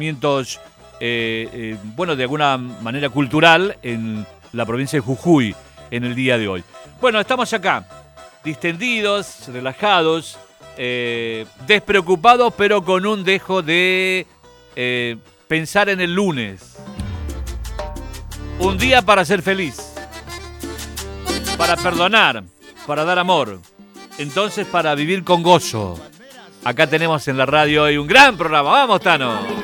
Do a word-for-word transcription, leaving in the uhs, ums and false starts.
acontecimientos, eh, eh, bueno, de alguna manera cultural en la provincia de Jujuy en el día de hoy. Bueno, estamos acá, distendidos, relajados, eh, despreocupados, pero con un dejo de eh, pensar en el lunes. Un día para ser feliz, para perdonar, para dar amor, entonces para vivir con gozo. Acá tenemos en la radio hoy un gran programa. ¡Vamos, Tano!